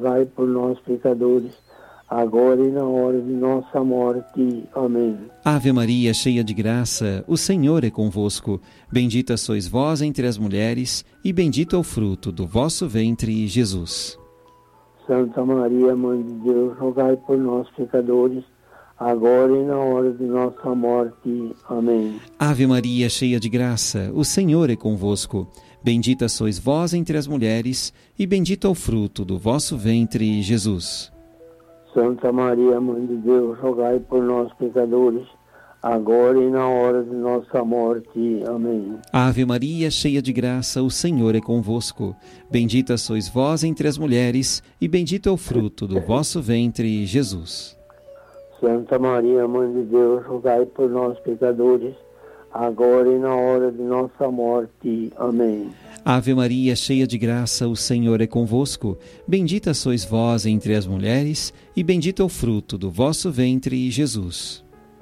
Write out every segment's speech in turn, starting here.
rogai por nós, pecadores, agora e na hora de nossa morte. Amém. Ave Maria, cheia de graça, o Senhor é convosco. Bendita sois vós entre as mulheres, e bendito é o fruto do vosso ventre, Jesus. Santa Maria, Mãe de Deus, rogai por nós, pecadores, agora e na hora de nossa morte. Amém. Ave Maria, cheia de graça, o Senhor é convosco. Bendita sois vós entre as mulheres, e bendito é o fruto do vosso ventre, Jesus. Santa Maria, Mãe de Deus, rogai por nós, pecadores, agora e na hora de nossa morte. Amém. Ave Maria, cheia de graça, o Senhor é convosco. Bendita sois vós entre as mulheres, e bendito é o fruto do vosso ventre, Jesus. Santa Maria, Mãe de Deus, rogai por nós, pecadores, agora e na hora de nossa morte. Amém. Ave Maria, cheia de graça, o Senhor é convosco. Bendita sois vós entre as mulheres, e bendito é o fruto do vosso ventre, Jesus.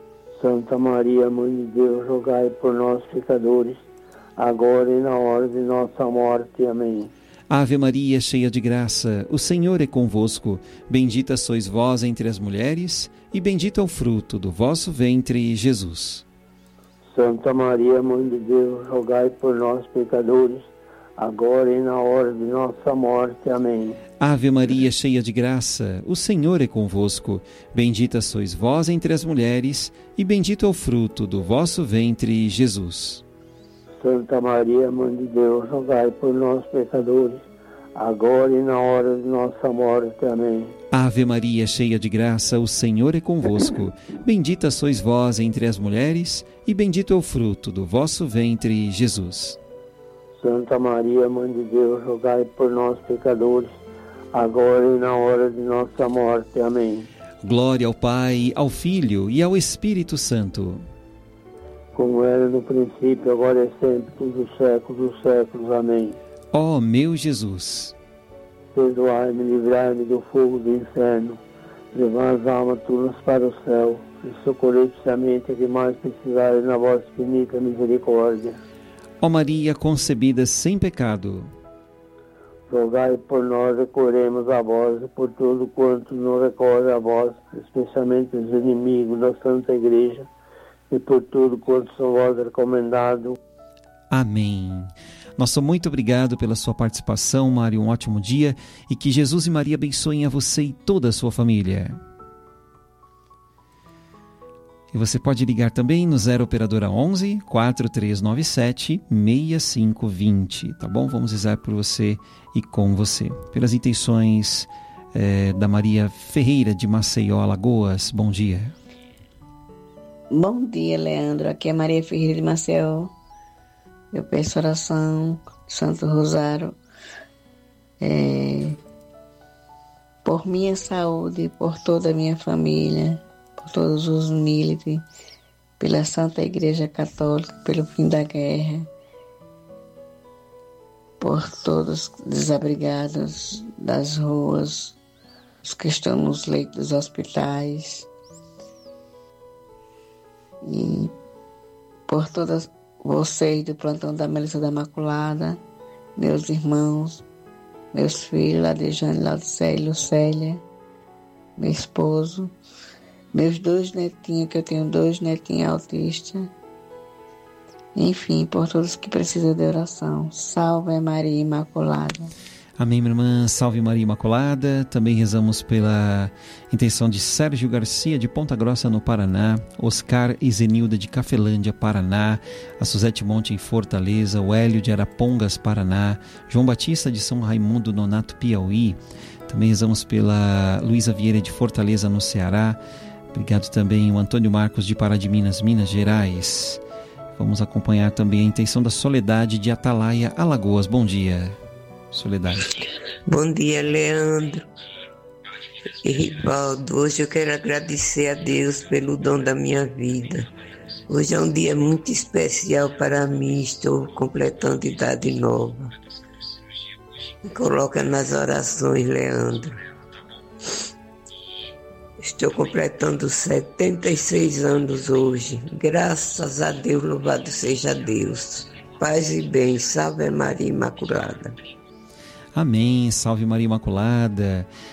Santa Maria, Mãe de Deus, rogai por nós, pecadores, agora e na hora de nossa morte. Amém. Ave Maria, cheia de graça, o Senhor é convosco. Bendita sois vós entre as mulheres, e bendito é o fruto do vosso ventre, Jesus. Santa Maria, Mãe de Deus, rogai por nós, pecadores, agora e na hora de nossa morte. Amém. Ave Maria, cheia de graça, o Senhor é convosco. Bendita sois vós entre as mulheres, e bendito é o fruto do vosso ventre, Jesus. Santa Maria, Mãe de Deus, rogai por nós, pecadores, agora e na hora de nossa morte. Amém. Ave Maria, cheia de graça, o Senhor é convosco. Bendita sois vós entre as mulheres, e bendito é o fruto do vosso ventre, Jesus. Santa Maria, Mãe de Deus, rogai por nós, pecadores, agora e na hora de nossa morte. Amém. Glória ao Pai, ao Filho e ao Espírito Santo. Como era no princípio, agora e sempre, todos os séculos dos séculos. Amém. Ó meu Jesus, perdoai-me, livrai-me do fogo do inferno, levai as almas todas para o céu, e socorrei especialmente a que mais precisarem na vossa infinita misericórdia. ó Maria concebida sem pecado, rogai por nós, recorremos a vós, e por todo quanto nos recorre a vós, especialmente os inimigos da Santa Igreja, e por tudo quanto são vós recomendados. Amém. Nosso muito obrigado pela sua participação, Mário. Um ótimo dia e que Jesus e Maria abençoem a você e toda a sua família. E você pode ligar também no 0 Operadora 11 4397 6520, tá bom? Vamos rezar por você e com você. Pelas intenções da Maria Ferreira de Maceió, Alagoas. Bom dia. Bom dia, Leandro. Aqui é Maria Ferreira de Maceió. Eu peço oração, Santo Rosário, por minha saúde, por toda a minha família, por todos os militares, pela Santa Igreja Católica, pelo fim da guerra, por todos os desabrigados das ruas, os que estão nos leitos dos hospitais, e por todas vocês do plantão da Melissa da Imaculada, meus irmãos, meus filhos, Ladejane, Laudicélia, Lucélia, meu esposo, meus 2 netinhos, que eu tenho 2 netinhos autistas, enfim, por todos que precisam de oração. Salve Maria Imaculada. Amém, minha irmã. Salve Maria Imaculada. Também rezamos pela intenção de Sérgio Garcia, de Ponta Grossa, no Paraná, Oscar e Zenilda, de Cafelândia, Paraná, a Suzete Monte, em Fortaleza, o Hélio, de Arapongas, Paraná, João Batista, de São Raimundo Nonato, Piauí. Também rezamos pela Luísa Vieira, de Fortaleza, no Ceará. Obrigado também o Antônio Marcos, de Pará de Minas, Minas Gerais. Vamos acompanhar também a intenção da Soledade, de Atalaia, Alagoas. Bom dia, Soledade. Bom dia, Leandro e Rivaldo. Hoje eu quero agradecer a Deus pelo dom da minha vida. Hoje é um dia muito especial para mim, estou completando idade nova. Me coloca nas orações, Leandro. Estou completando 76 anos hoje. Graças a Deus, louvado seja Deus. Paz e bem, salve Maria Imaculada. Amém, salve Maria Imaculada.